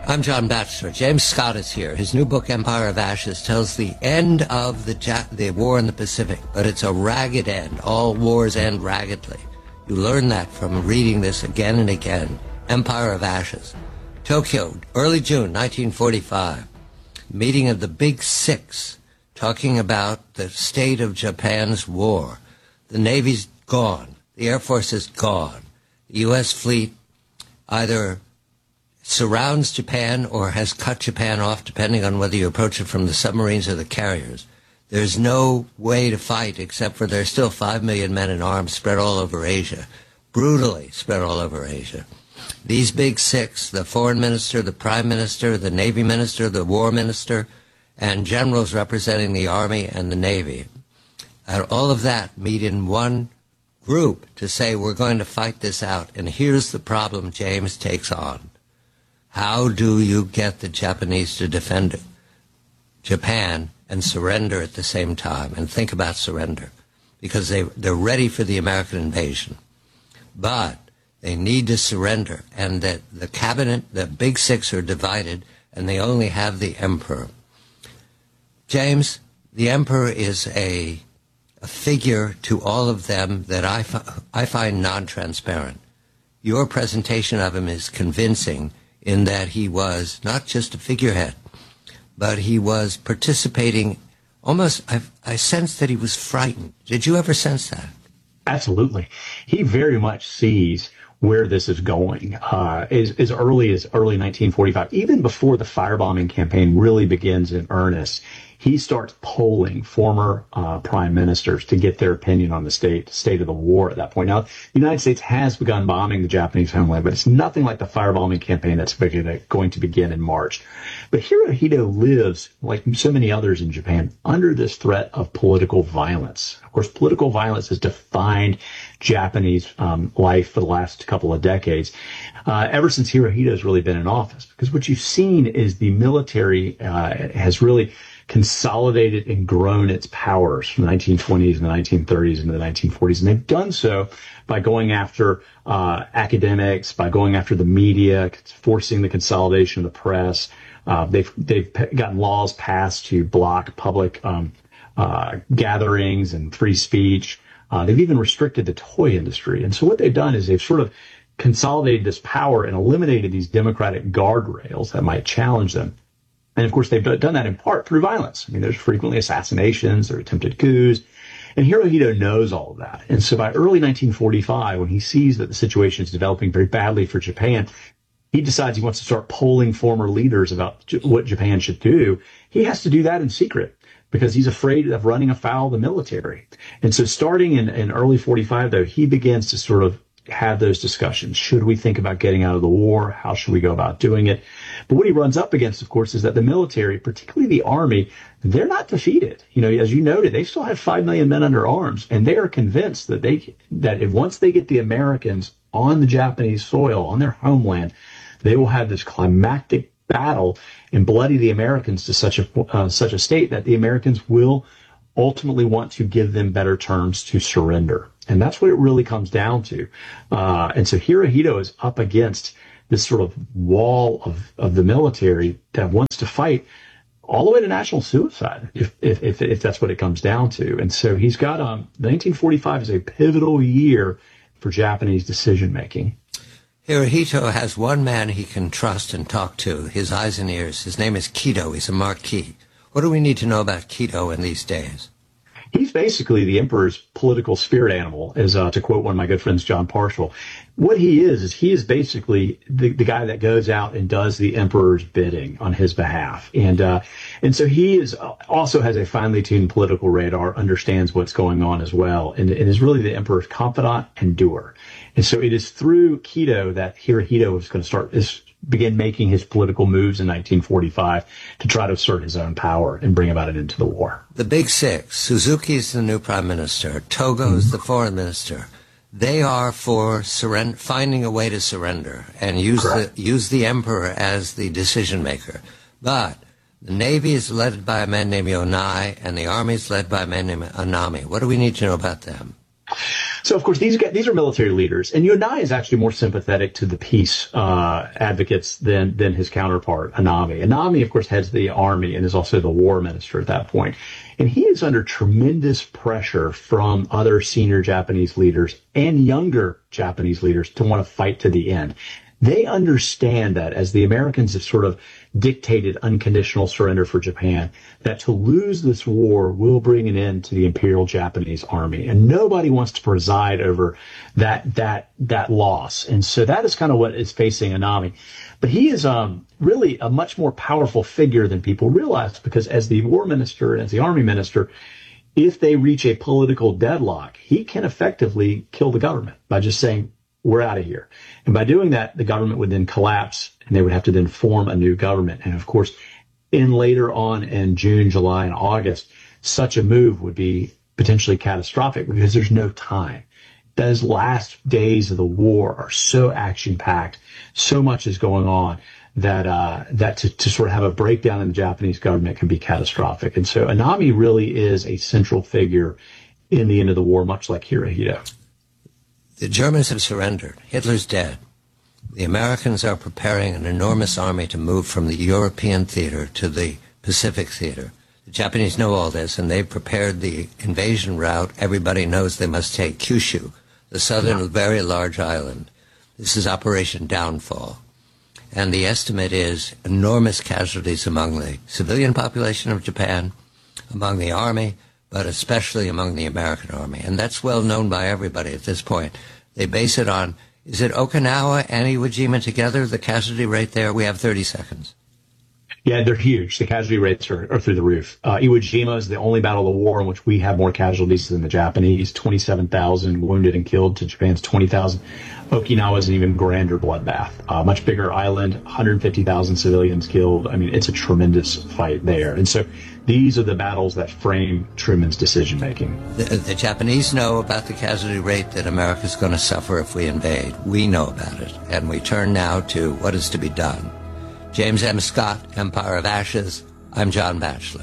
I'm John Batchelor. James Scott is here. His new book, Empire of Ashes, tells the end of the war in the Pacific, but it's a ragged end. All wars end raggedly. You learn that from reading this again and again. Empire of Ashes. Tokyo, early June 1945. Meeting of the Big Six, talking about the state of Japan's war. The Navy's gone. The Air Force is gone. The U.S. fleet either surrounds Japan or has cut Japan off, depending on whether you approach it from the submarines or the carriers. There's no way to fight except for there's still 5 million men in arms spread all over Asia, brutally spread all over Asia. These Big Six, the foreign minister, the prime minister, the navy minister, the war minister, and generals representing the army and the navy, and all of that meet in one group to say we're going to fight this out. And here's the problem James takes on. How do you get the Japanese to defend Japan and surrender at the same time? And think about surrender, because they're ready for the American invasion. But they need to surrender, and that the cabinet, the Big Six, are divided, and they only have the emperor. James, the emperor is a figure to all of them that I find non-transparent. Your presentation of him is convincing in that he was not just a figurehead, but he was participating almost, I sensed that he was frightened. Did you ever sense that? Absolutely. He very much sees where this is going as early as early 1945. Even before the firebombing campaign really begins in earnest, he starts polling former prime ministers to get their opinion on the state of the war at that point. Now, the United States has begun bombing the Japanese homeland, but it's nothing like the firebombing campaign that's going to begin in March. But Hirohito lives, like so many others in Japan, under this threat of political violence. Of course, political violence has defined Japanese life for the last couple of decades, ever since Hirohito has really been in office. Because what you've seen is the military has really consolidated and grown its powers from the 1920s and the 1930s into the 1940s. And they've done so by going after academics, by going after the media, forcing the consolidation of the press. They've gotten laws passed to block public gatherings and free speech. They've even restricted the toy industry. And so what they've done is they've sort of consolidated this power and eliminated these democratic guardrails that might challenge them. And of course, they've done that in part through violence. I mean, there's frequently assassinations or attempted coups. And Hirohito knows all of that. And so by early 1945, when he sees that the situation is developing very badly for Japan, he decides he wants to start polling former leaders about what Japan should do. He has to do that in secret because he's afraid of running afoul of the military. And so starting in early 45, though, he begins to sort of have those discussions. Should we think about getting out of the war? How should we go about doing it? But what he runs up against, of course, is that the military, particularly the army, they're not defeated. You know, as you noted, they still have 5 million men under arms, and they are convinced that if once they get the Americans on the Japanese soil, on their homeland, they will have this climactic battle and bloody the Americans to such a state that the Americans will ultimately want to give them better terms to surrender. And that's what it really comes down to. And so Hirohito is up against this sort of wall of the military that wants to fight all the way to national suicide, if that's what it comes down to. And so he's got 1945 is a pivotal year for Japanese decision making. Hirohito has one man he can trust and talk to, his eyes and ears. His name is Kido. He's a marquis. What do we need to know about Kido in these days? He's basically the emperor's political spirit animal, as to quote one of my good friends, John Parshall. What he is basically the guy that goes out and does the emperor's bidding on his behalf. And so he also has a finely tuned political radar, understands what's going on as well, and is really the emperor's confidant and doer. And so it is through Kido that Hirohito is going to begin making his political moves in 1945 to try to assert his own power and bring about it into the war. The Big Six, Suzuki is the new prime minister, Togo is the foreign minister. They are for finding a way to surrender and use the emperor as the decision maker. But the Navy is led by a man named Yonai, and the Army is led by a man named Anami. What do we need to know about them? So, of course, these are military leaders, and Yonai is actually more sympathetic to the peace advocates than his counterpart, Anami. Anami, of course, heads the army and is also the war minister at that point. And he is under tremendous pressure from other senior Japanese leaders and younger Japanese leaders to want to fight to the end. They understand that, as the Americans have sort of dictated unconditional surrender for Japan, that to lose this war will bring an end to the Imperial Japanese Army. And nobody wants to preside over that loss. And so that is kind of what is facing Anami. But he is really a much more powerful figure than people realize, because as the war minister and as the army minister, if they reach a political deadlock, he can effectively kill the government by just saying, we're out of here. And by doing that, the government would then collapse and they would have to then form a new government. And of course, later on in June, July, and August, such a move would be potentially catastrophic because there's no time. Those last days of the war are so action-packed, so much is going on that to sort of have a breakdown in the Japanese government can be catastrophic. And so Anami really is a central figure in the end of the war, much like Hirohito. The Germans have surrendered. Hitler's dead. The Americans are preparing an enormous army to move from the European theater to the Pacific theater. The Japanese know all this, and they've prepared the invasion route. Everybody knows they must take Kyushu, the southern, very large island. This is Operation Downfall. And the estimate is enormous casualties among the civilian population of Japan, among the army, but especially among the American army. And that's well known by everybody at this point. They base it on, is it Okinawa and Iwo Jima together, the casualty rate there? We have 30 seconds. Yeah, they're huge. The casualty rates are through the roof. Iwo Jima is the only battle of the war in which we have more casualties than the Japanese, 27,000 wounded and killed to Japan's 20,000. Okinawa is an even grander bloodbath. Much bigger island, 150,000 civilians killed. I mean, it's a tremendous fight there. And so these are the battles that frame Truman's decision-making. The Japanese know about the casualty rate that America's going to suffer if we invade. We know about it. And we turn now to what is to be done. James M. Scott, Empire of Ashes. I'm John Batchelor.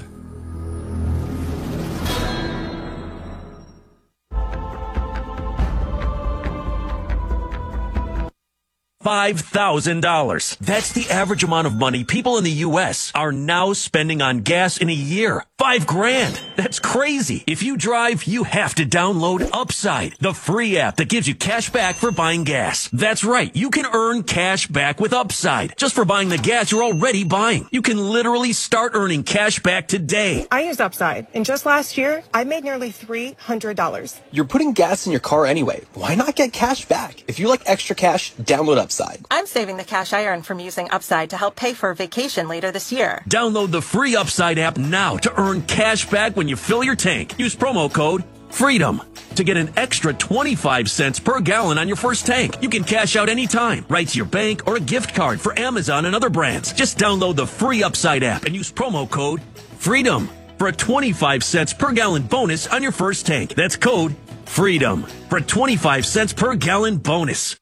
$5,000. That's the average amount of money people in the U.S. are now spending on gas in a year. $5,000. That's crazy. If you drive, you have to download Upside, the free app that gives you cash back for buying gas. That's right. You can earn cash back with Upside just for buying the gas you're already buying. You can literally start earning cash back today. I used Upside, and just last year, I made nearly $300. You're putting gas in your car anyway. Why not get cash back? If you like extra cash, download Upside. I'm saving the cash I earn from using Upside to help pay for a vacation later this year. Download the free Upside app now to earn cash back when you fill your tank. Use promo code FREEDOM to get an extra 25 cents per gallon on your first tank. You can cash out anytime, right to your bank or a gift card for Amazon and other brands. Just download the free Upside app and use promo code FREEDOM for a 25 cents per gallon bonus on your first tank. That's code FREEDOM for a 25 cents per gallon bonus.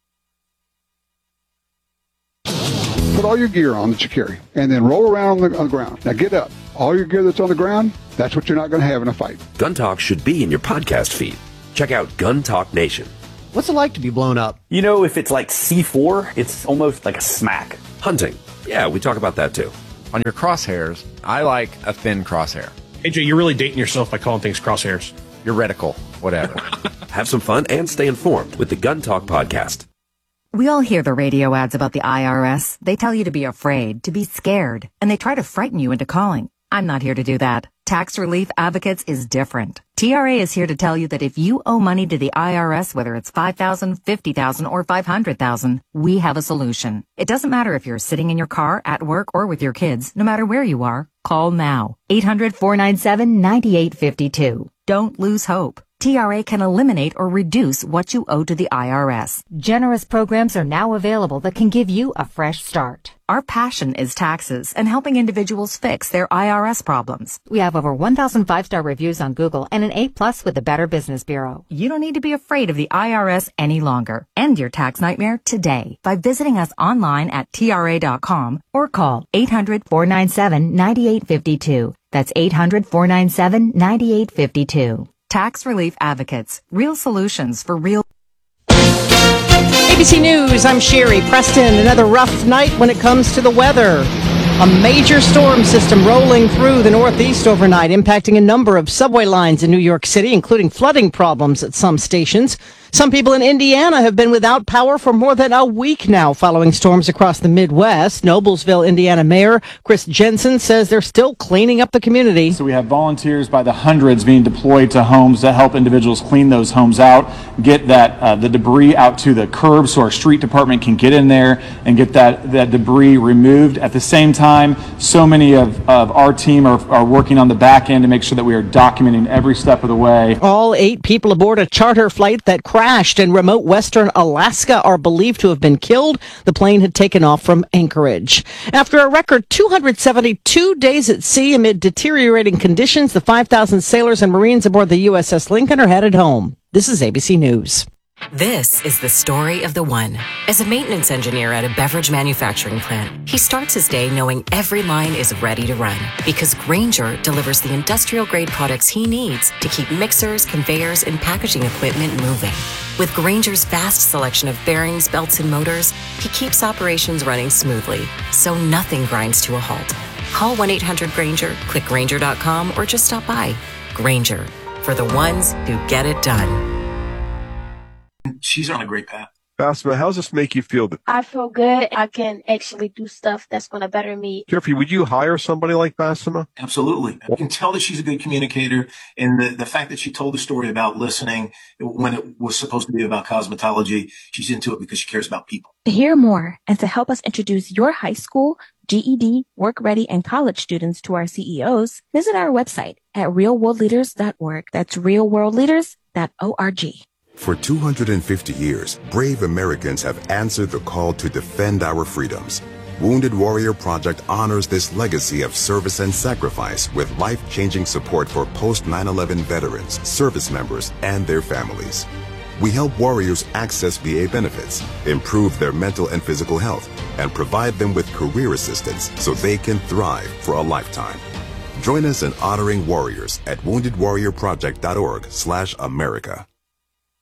Put all your gear on that you carry, and then roll around on the ground. Now get up. All your gear that's on the ground, that's what you're not going to have in a fight. Gun Talk should be in your podcast feed. Check out Gun Talk Nation. What's it like to be blown up? You know, if it's like C4, it's almost like a smack. Hunting. Yeah, we talk about that too. On your crosshairs, I like a thin crosshair. AJ, you're really dating yourself by calling things crosshairs. Your reticle, whatever. Have some fun and stay informed with the Gun Talk podcast. We all hear the radio ads about the IRS. They tell you to be afraid, to be scared, and they try to frighten you into calling. I'm not here to do that. Tax Relief Advocates is different. TRA is here to tell you that if you owe money to the IRS, whether it's $5,000, $50,000, or $500,000, we have a solution. It doesn't matter if you're sitting in your car, at work, or with your kids. No matter where you are, call now. 800-497-9852. Don't lose hope. TRA can eliminate or reduce what you owe to the IRS. Generous programs are now available that can give you a fresh start. Our passion is taxes and helping individuals fix their IRS problems. We have over 1,000 5-star reviews on Google and an A+ with the Better Business Bureau. You don't need to be afraid of the IRS any longer. End your tax nightmare today by visiting us online at TRA.com or call 800-497-9852. That's 800-497-9852. Tax Relief Advocates. Real solutions for real. ABC News, I'm Sherry Preston. Another rough night when it comes to the weather. A major storm system rolling through the Northeast overnight, impacting a number of subway lines in New York City, including flooding problems at some stations. Some people in Indiana have been without power for more than a week now following storms across the Midwest. Noblesville, Indiana Mayor Chris Jensen says they're still cleaning up the community. So we have volunteers by the hundreds being deployed to homes to help individuals clean those homes out, get that the debris out to the curb so our street department can get in there and get that debris removed. At the same time, so many of our team are working on the back end to make sure that we are documenting every step of the way. All 8 people aboard a charter flight that crashed in remote western Alaska are believed to have been killed. The plane had taken off from Anchorage. After a record 272 days at sea amid deteriorating conditions, the 5,000 sailors and Marines aboard the USS Lincoln are headed home. This is ABC News. This is the story of the one. As a maintenance engineer at a beverage manufacturing plant, he starts his day knowing every line is ready to run because Grainger delivers the industrial-grade products he needs to keep mixers, conveyors, and packaging equipment moving. With Grainger's vast selection of bearings, belts, and motors, he keeps operations running smoothly, so nothing grinds to a halt. Call 1-800-GRAINGER, click Grainger.com, or just stop by. Grainger, for the ones who get it done. She's on a great path. Basma, how does this make you feel? I feel good. I can actually do stuff that's going to better me. Jeffrey, would you hire somebody like Basma? Absolutely. I can tell that she's a good communicator. And the fact that she told the story about listening when it was supposed to be about cosmetology, she's into it because she cares about people. To hear more and to help us introduce your high school, GED, work ready, and college students to our CEOs, visit our website at realworldleaders.org. That's realworldleaders.org. For 250 years, brave Americans have answered the call to defend our freedoms. Wounded Warrior Project honors this legacy of service and sacrifice with life-changing support for post-9/11 veterans, service members, and their families. We help warriors access VA benefits, improve their mental and physical health, and provide them with career assistance so they can thrive for a lifetime. Join us in honoring warriors at woundedwarriorproject.org/America.